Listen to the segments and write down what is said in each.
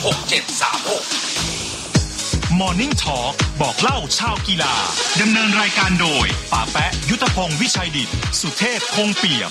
Morning Talk บอกเล่าชาวกีฬาดำเนินรายการโดยป๋าแปะยุทธพงศ์วิชัยดิษฐ์สุเทพคงเปี่ยม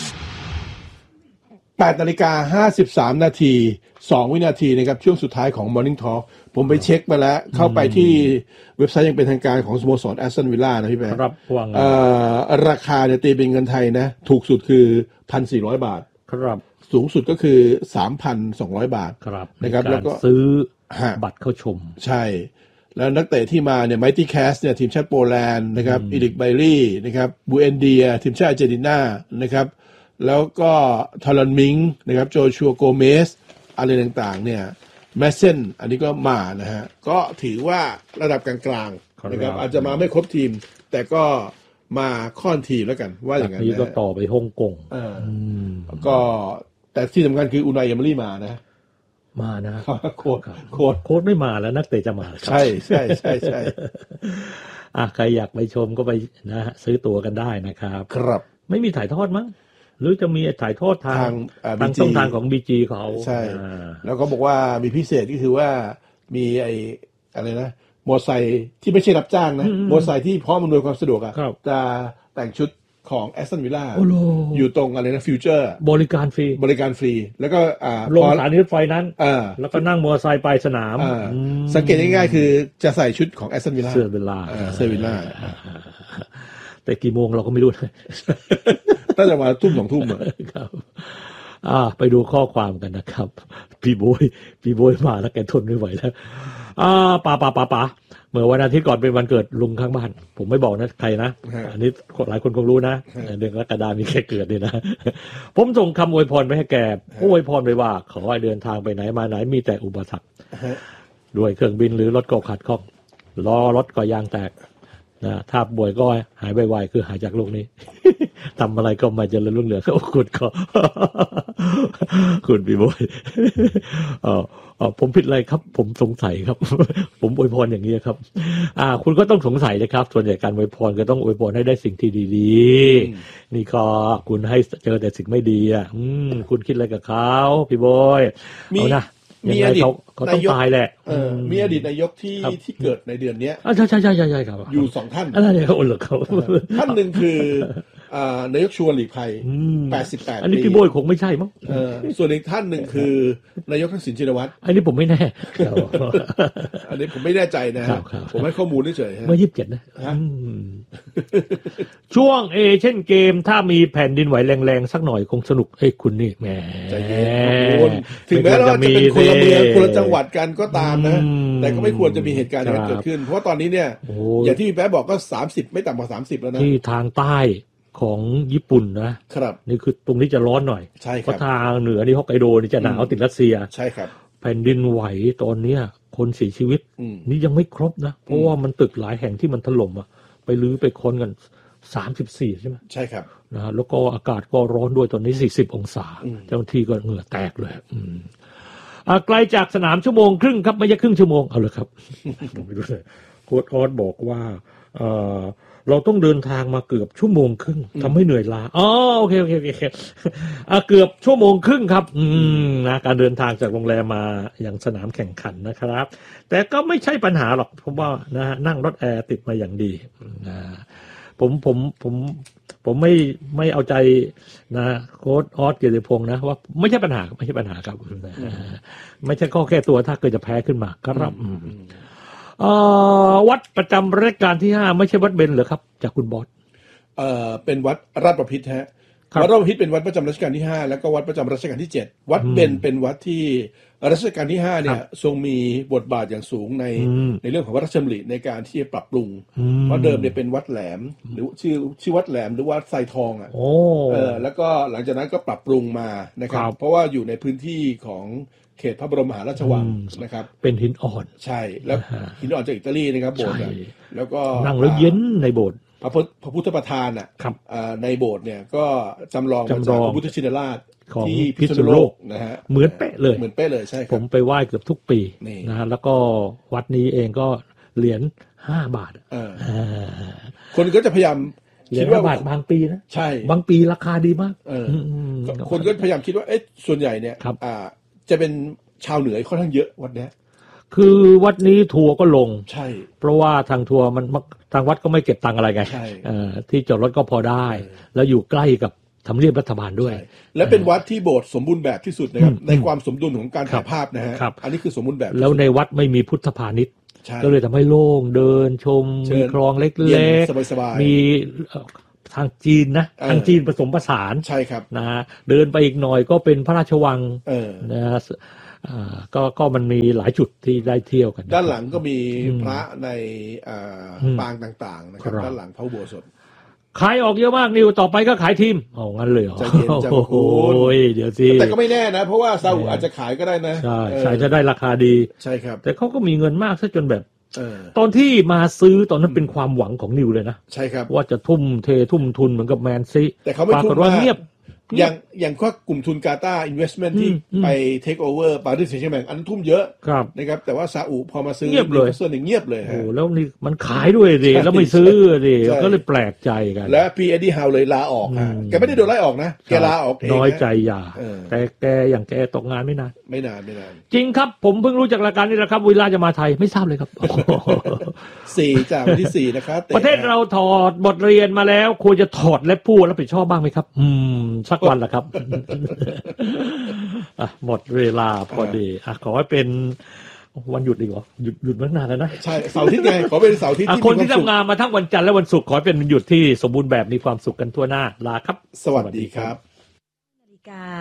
8:53 นาที2วินาทีนะครับช่วงสุดท้ายของ Morning Talk ผมไปเช็คมาแล้วเข้าไปที่เว็บไซต์ยังเป็นทางการของสโมสรแอสตันวิลล่านะพี่แป๊ะครับราคาเนี่ยตีเป็นเงินไทยนะถูกสุดคือ 1,400 บาทครับสูงสุดก็คือ 3,200 บาทครับนะครับแล้วก็ซื้อบัตรเข้าชมใช่แล้วนักเตะที่มาเนี่ยไมตี้แคสเนี่ยทีมชาติโปแลนด์นะครับอีริกไบลี่นะครับบูเอนเดียทีมชาติอาร์เจนตินานะครับแล้วก็ทารันมิงนะครับโจชัวโกเมสอะไรต่างๆเนี่ยแมสเซนอันนี้ก็มานะฮะก็ถือว่าระดับกลางๆนะครับอาจจะมาไม่ครบทีมแต่ก็มาค่อนทีมแล้วกันว่าอย่างนั้นนี้ก็ต่อไปฮ่องกงก็แต่ที่สำคัญคืออูนายเอเมรี่มานะโค้ชไม่มาแล้วนักเตะจะมาใช่ใครอยากไปชมก็ไปนะซื้อตั๋วกันได้นะครับครับไม่มีถ่ายทอดมั้งหรือจะมีถ่ายทอดทางช่องทางของ BG เขาใช่แล้วก็บอกว่ามีพิเศษก็คือว่ามีอะไรนะมอไซค์ที่ไม่ใช่รับจ้างนะมอไซค์ที่พร้อมอำนวยความสะดวกจะแต่งชุดของแอสตันวิลล่าอยู่ตรงอะไรนะฟิวเจอร์บริการฟรีแล้วก็ลงสถานีรถไฟนั้นแล้วก็นั่งมอไซค์ไปสนามสังเกตง่ายๆคือจะใส่ชุดของแอสตันวิลล่าเสื้อวิลล่าแต่กี่โมงเราก็ไม่รู้น่าจะมาทุ่ม2 ทุ่มครับไปดูข้อความกันนะครับพี่โบยมาแล้วแกทนไม่ไหวแล้วป๋าเมื่อวันอาทิตย์ก่อนเป็นวันเกิดลุงข้างบ้านผมไม่บอกนะใครนะอันนี้หลายคนคงรู้นะเดือนกรกฎาคมมีแค่เกิดนี่นะผมส่งคำอวยพรไปให้แกอวยพรไปว่าขอให้เดินทางไปไหนมาไหนมีแต่อุปสรรคด้วยเครื่องบินหรือรถก็ขัดข้องล้อรถก็ยางแตกนะถ้าป่วยก็หายไวๆคือหายจากโรคนี้ ทำอะไรก็ไม่เจริญรุ่งเรืองคุณพี่บอยผมผิดอะไรครับผมสงสัยครับ ผมอวยพรอย่างนี้ครับคุณก็ต้องสงสัยนะครับส่วนใหญ่การอวยพรก็ต้องอวยพรให้ได้สิ่งที่ดีๆนี่ก็คุณให้เจอแต่สิ่งไม่ดีคุณคิดอะไรกับเขาพี่บอยเอานะมีอดีตนายกตายแหละมีอดีตนายกที่เกิดในเดือนนี้ใช่ครับอยู่2 ท่านอะไรเนี่ยโอ้เหรอเขาท่านหนึ่งคือนายกชวนหลีกภัย88 ปีอันนี้พี่โบยคงไม่ใช่มั้งส่วนอีกท่านหนึ่งคือนายกทักษิณชินวัตรอันนี้ผมไม่แน่อันนี้ผมไม่แน่ใจนะผมให้ข้อมูลเฉยๆเมื่อ27นะช่วงเช่นเกมถ้ามีแผ่นดินไหวแรงๆสักหน่อยคงสนุกเฮ้ยคุณนี่แหมใจเย็นถึงแม้ว่าจะเป็นคนละเมืองคนละจังหวัดกันก็ตามนะแต่ก็ไม่ควรจะมีเหตุการณ์อย่างนั้นเกิดขึ้นเพราะว่าตอนนี้เนี่ยอย่างที่พี่แป๊ะบอกก็30ไม่ต่ำกว่า30แล้วนะที่ทางใต้ของญี่ปุ่นนะครับนี่คือตรงนี้จะร้อนหน่อยเพราะทางเหนือนี่ฮอกไกโดนี่จะหนาวติดรัสเซียใช่ครับแผ่นดินไหวตอนนี้คนเสียชีวิตนี่ยังไม่ครบนะเพราะว่ามันตึกหลายแห่งที่มันถล่มไปรื้อไปค้นกัน34ใช่ไหมใช่ครับนะแล้วก็อากาศก็ร้อนด้วยตอนนี้40องศาเจ้าหน้าที่ก็เหงื่อแตกเลยไกลจากสนาม1.5 ชั่วโมงครับไม่ใช่ครึ่งชั่วโมงเอาเลยครับผมไม่รู้เลยโค้ชออสบอกว่าเราต้องเดินทางมาเกือบ1.5 ชั่วโมงทำให้เหนื่อยล้าโอเคเกือบ1.5 ชั่วโมงครับนะการเดินทางจากโรงแรมมาอย่างสนามแข่งขันนะครับแต่ก็ไม่ใช่ปัญหาหรอกเพราะว่านะนั่งรถแอร์ติดมาอย่างดีผมไม่เอาใจนะโค้ชออสเกียรติพงษ์นะว่าไม่ใช่ปัญหาครับไม่ใช่ข้อแก้ตัวถ้าเกิดจะแพ้ขึ้นมาครับวัดประจำรัชกาลที่5ไม่ใช่วัดเบญเหรอครับจากคุณบอสเป็นวัดราชบพิตรฮะวัดราชบพิตรเป็นวัดประจำรัชกาลที่5แล้วก็วัดประจำรัชกาลที่7วัดเบญเป็นวัดที่รัชกาลที่5เนี่ยทรงมีบทบาทอย่างสูงในเรื่องของพระราชดำริในการที่จะปรับปรุงเพราะเดิมเนี่ยเป็นวัดแหลมหรือชื่อวัดแหลมหรือวัดไซทองแล้วก็หลังจากนั้นก็ปรับปรุงมานะครับเพราะว่าอยู่ในพื้นที่ของเขตพระบรมมหาราชวังนะครับเป็นหินอ่อนใช่แล้วหินอ่อนจากอิตาลีนะครับโบสถ์แล้วก็นั่งแล้วเย็นในโบสถ์พระพุทธประธานในโบสถ์เนี่ยก็จำลองมาจากพระพุทธชินราชที่พิษณุโลกนะฮะเหมือนเป๊ะเลยใช่ผมไปไหว้เกือบทุกปีนะฮะแล้วก็วัดนี้เองก็เหรียญ5 บาทคนก็จะพยายามคิดว่าบาทบางปีนะใช่บางปีราคาดีมากคนก็พยายามคิดว่าส่วนใหญ่เนี่ยจะเป็นชาวเหนือค่อนข้างเยอะวัดนี้คือวัดนี้ทัวร์ก็ลงใช่เพราะว่าทางทัวร์ทางวัดก็ไม่เก็บตังค์อะไรไงใช่ที่จอดรถก็พอได้ แล้วอยู่ใกล้กับทำเนียบรัฐบาลด้วยและเป็นวัดที่โบสถ์สมบูรณ์แบบที่สุดนะครับในความสมดุลของการครัถ่าบยภาพนะฮะครับอันนี้คือสมบูรณ์แบบแล้วในวัดไม่มีพุทธพาณิชย์ใช่ก็เลยทำให้โล่งเดินชมเชิญมีคลองเล็เย็กนสบายๆมีทางจีนนะ ทางจีนผสมผสานใช่ครับนะฮะเดินไปอีกหน่อยก็เป็นพระราชวัง นะฮะก็มันมีหลายจุดที่ได้เที่ยวกันด้านหลังก็มีพระในปางต่างๆนะครับครับด้านหลังพระอุโบสถขายออกเยอะมากนิวต่อไปก็ขายทีมเอางั้นเลยเหรอใจเย็นใจเย็นโอ้ยเดี๋ยวสิแต่ก็ไม่แน่นะ เพราะว่าซาอุอาจจะขายก็ได้นะใช่จะได้ราคาดีใช่ครับแต่เขาก็มีเงินมากซะจนแบบเออตอนที่มาซื้อตอนนั้นเป็นความหวังของนิวเลยนะใช่ครับว่าจะทุ่มทุนเหมือนกับแมนซีแต่เขาไม่ปรากฏทุ่มว่ามากเงียบอย่างก็กลุ่มทุนกาตาร์อินเวสท์เมนท์ที่ไปเทคโอเวอร์ปารีสแซงต์แชร์แมงอันนั้นทุ่มเยอะครับนะครับแต่ว่าซาอุพอมาซื้อเงียบเลยส่วนหนึ่งเงียบเลยโอ้ฮะแล้วนี่มันขายด้วยดิแล้วไม่ซื้อดิใช่ก็เลยแปลกใจกันและพีเอ็ดดี้ฮาวเลยลาออกฮะแกไม่ได้โดนไล่ออกนะแกลาออกเองน้อยใจฮะอย่าเออแต่แกอย่างแกตกงานไม่นานไม่นานจริงครับผมเพิ่งรู้จากรายการนี้แหละครับเวลาจะมาไทยไม่ทราบเลยครับ 4 จากวันที่ 4 นะครับประเทศเราถอดบทเรียนมาแล้วควรจะถอดและผู้รับผิดชอบบ้างไหมครับ สักวันละครับ หมดเวลาพอดีขอให้เป็นวันหยุดดีกว่าหยุดมานานแล้วนะใช่เสาร์อาทิตย์ไงขอเป็นเสาร์อาทิตย์ที่คนที่มีความสุขทำงานมาทั้งวันจันทร์และวันศุกร์ขอให้เป็นหยุดที่สมบูรณ์แบบมีความสุขกันทั่วหน้าลาครับสวัสดีครับ